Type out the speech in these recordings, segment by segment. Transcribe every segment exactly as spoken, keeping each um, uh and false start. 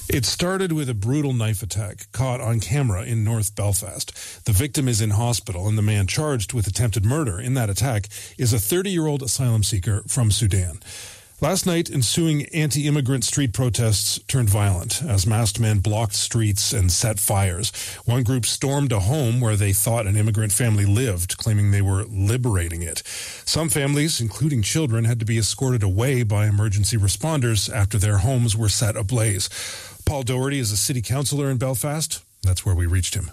It started with a brutal knife attack caught on camera in North Belfast. The victim is in hospital, and the man charged with attempted murder in that attack is a thirty-year-old asylum seeker from Sudan. Last night, ensuing anti-immigrant street protests turned violent as masked men blocked streets and set fires. One group stormed a home where they thought an immigrant family lived, claiming they were liberating it. Some families, including children, had to be escorted away by emergency responders after their homes were set ablaze. Paul Doherty is a city councillor in Belfast. That's where we reached him.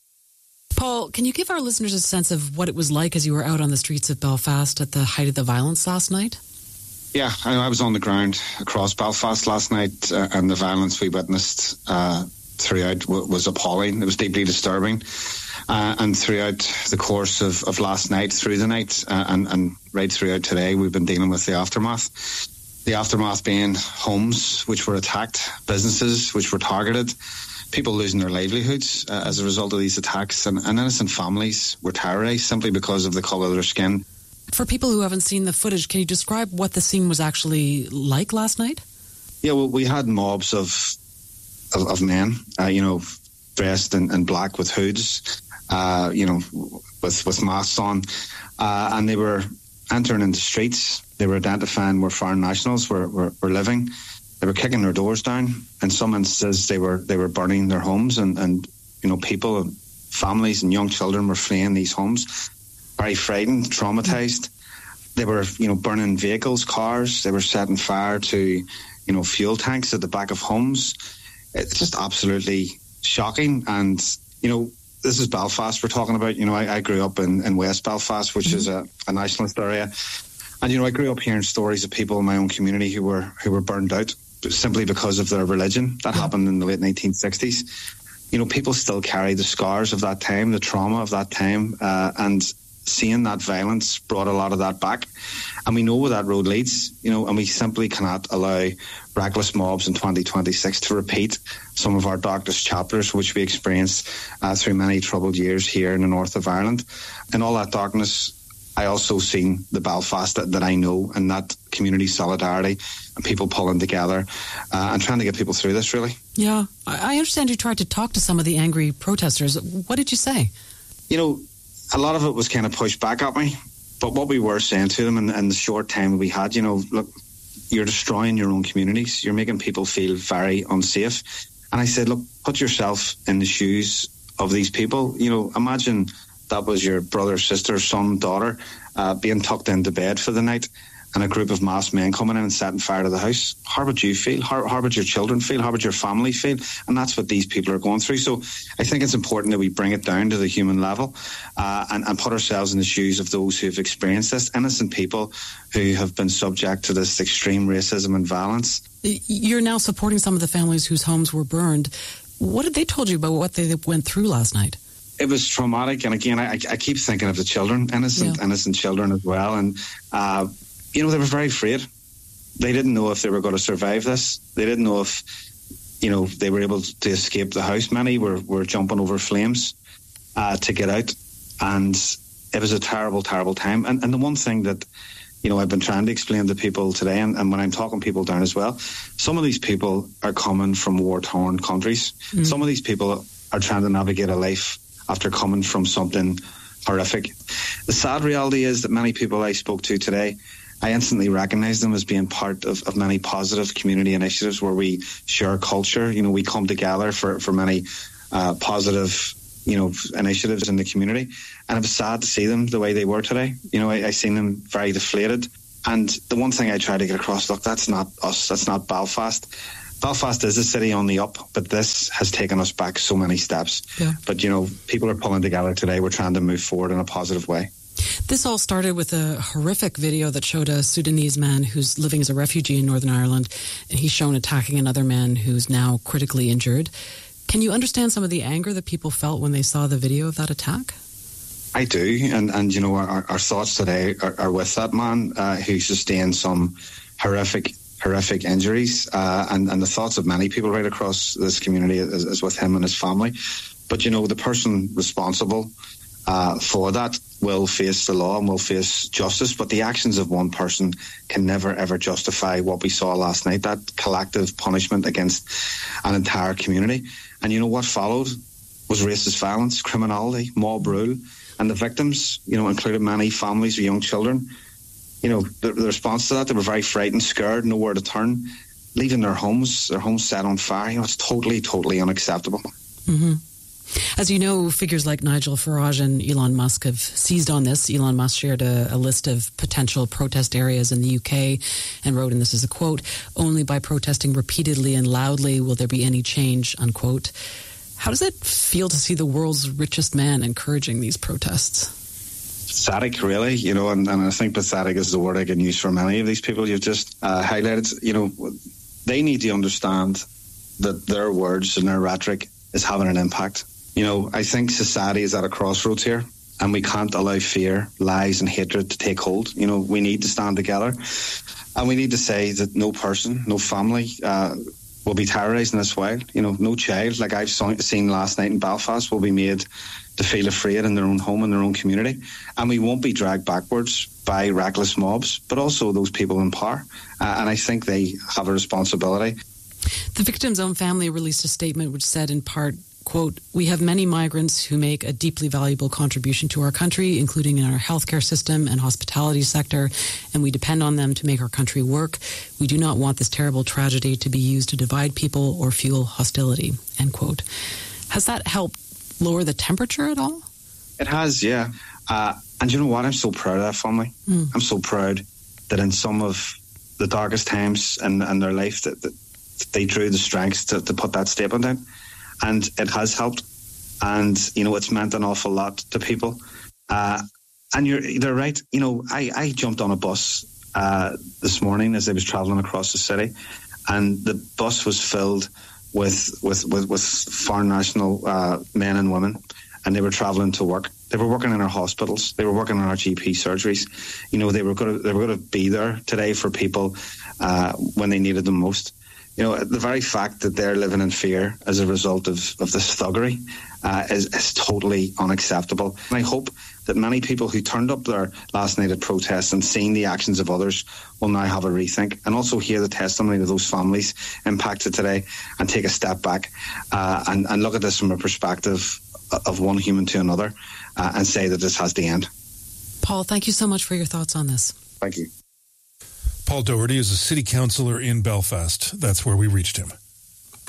Paul, can you give our listeners a sense of what it was like as you were out on the streets of Belfast at the height of the violence last night? Yeah, I was on the ground across Belfast last night, uh, and the violence we witnessed uh, throughout w- was appalling. It was deeply disturbing. Uh, and throughout the course of, of last night, through the night, uh, and, and right throughout today, we've been dealing with the aftermath. The aftermath being homes which were attacked, businesses which were targeted, people losing their livelihoods uh, as a result of these attacks, and, and innocent families were terrorised simply because of the colour of their skin. For people who haven't seen the footage, can you describe what the scene was actually like last night? Yeah, well, we had mobs of of, of men, uh, you know, dressed in, in black with hoods, uh, you know, with, with masks on, uh, and they were entering into streets. They were identifying where foreign nationals were, were, were living. They were kicking their doors down. In some instances, they were they were burning their homes, and, and you know, people, families and young children were fleeing these homes. Very frightened, traumatized. They were, you know, burning vehicles, cars. They were setting fire to, you know, fuel tanks at the back of homes. It's just absolutely shocking. And, you know, this is Belfast we're talking about. You know, I, I grew up in, in West Belfast, which mm-hmm. is a, a nationalist area. And, you know, I grew up hearing stories of people in my own community who were who were burned out simply because of their religion. That yeah. happened in the late nineteen sixties. You know, people still carry the scars of that time, the trauma of that time, uh, and seeing that violence brought a lot of that back. And we know where that road leads, you know, and we simply cannot allow reckless mobs in twenty twenty-six to repeat some of our darkest chapters, which we experienced uh, through many troubled years here in the north of Ireland. In all that darkness, I also seen the Belfast that, that I know, and that community solidarity and people pulling together uh, and trying to get people through this, really. Yeah. I understand you tried to talk to some of the angry protesters. What did you say? You know, a lot of it was kind of pushed back at me, but what we were saying to them in, in the short time we had, you know, look, you're destroying your own communities. You're making people feel very unsafe. And I said, look, put yourself in the shoes of these people. You know, imagine that was your brother, sister, son, daughter uh, being tucked into bed for the night, and a group of masked men coming in and setting fire to the house. How would you feel? How, how would your children feel? How would your family feel? And that's what these people are going through. So I think it's important that we bring it down to the human level uh, and, and put ourselves in the shoes of those who have experienced this, innocent people who have been subject to this extreme racism and violence. You're now supporting some of the families whose homes were burned. What did they told you about what they went through last night? It was traumatic. And again, I, I keep thinking of the children, innocent, yeah. innocent children as well. And, uh, you know, they were very afraid. They didn't know if they were going to survive this. They didn't know if, you know, they were able to escape the house. Many were, were jumping over flames uh, to get out. And it was a terrible, terrible time. And, and the one thing that, you know, I've been trying to explain to people today, and, and when I'm talking people down as well, some of these people are coming from war-torn countries. Mm. Some of these people are trying to navigate a life after coming from something horrific. The sad reality is that many people I spoke to today, I instantly recognize them as being part of, of many positive community initiatives where we share culture. You know, we come together for, for many uh, positive, you know, initiatives in the community. And it was sad to see them the way they were today. You know, I, I seen them very deflated. And the one thing I try to get across, look, that's not us. That's not Belfast. Belfast is a city on the up, but this has taken us back so many steps. Yeah. But, you know, people are pulling together today. We're trying to move forward in a positive way. This all started with a horrific video that showed a Sudanese man who's living as a refugee in Northern Ireland, and he's shown attacking another man who's now critically injured. Can you understand some of the anger that people felt when they saw the video of that attack? I do, and, and you know, our, our thoughts today are, are with that man uh, who sustained some horrific horrific injuries, uh, and, and the thoughts of many people right across this community is, is with him and his family. But, you know, the person responsible uh, for that will face the law and will face justice, but the actions of one person can never, ever justify what we saw last night, that collective punishment against an entire community. And you know what followed was racist violence, criminality, mob rule, and the victims, you know, included many families with young children. You know, the, the response to that, they were very frightened, scared, nowhere to turn, leaving their homes, their homes set on fire. You know, it's totally, totally unacceptable. Mm-hmm. As you know, figures like Nigel Farage and Elon Musk have seized on this. Elon Musk shared a, a list of potential protest areas in the U K and wrote, and this is a quote, "Only by protesting repeatedly and loudly will there be any change," unquote. How does it feel to see the world's richest man encouraging these protests? Pathetic, really, you know, and, and I think pathetic is the word I can use for many of these people you've just uh, highlighted. You know, they need to understand that their words and their rhetoric is having an impact. You know, I think society is at a crossroads here, and we can't allow fear, lies and hatred to take hold. You know, we need to stand together, and we need to say that no person, no family uh, will be terrorised in this way. You know, no child, like I've seen last night in Belfast, will be made to feel afraid in their own home, in their own community. And we won't be dragged backwards by reckless mobs, but also those people in power. Uh, and I think they have a responsibility. The victim's own family released a statement which said in part, quote, "We have many migrants who make a deeply valuable contribution to our country, including in our healthcare system and hospitality sector, and we depend on them to make our country work. We do not want this terrible tragedy to be used to divide people or fuel hostility," end quote. Has that helped lower the temperature at all? It has, yeah. Uh, and you know what? I'm so proud of that family. Mm. I'm so proud that in some of the darkest times in, in their life that, that they drew the strength to, to put that statement in. And it has helped. And, you know, it's meant an awful lot to people. Uh, and you're they're right. You know, I, I jumped on a bus uh, this morning as I was travelling across the city, and the bus was filled with with, with, with foreign national uh, men and women, and they were travelling to work. They were working in our hospitals. They were working in our G P surgeries. You know, they were going to, they were going to be there today for people uh, when they needed them most. You know, the very fact that they're living in fear as a result of, of this thuggery uh, is, is totally unacceptable. And I hope that many people who turned up there last night at protests and seen the actions of others will now have a rethink and also hear the testimony of those families impacted today and take a step back uh, and, and look at this from a perspective of one human to another uh, and say that this has to end. Paul, thank you so much for your thoughts on this. Thank you. Paul Doherty is a city councillor in Belfast. That's where we reached him.